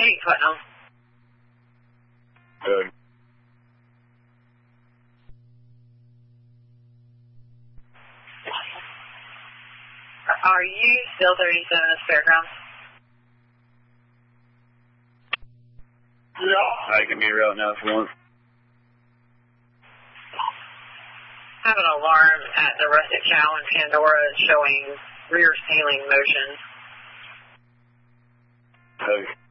Hey, Putnam. Good. Are you still 37 at the fairgrounds? Yeah. I can be real now if you want. Have an alarm at the Rustic Cow in Pandora showing rear ceiling motion. Okay.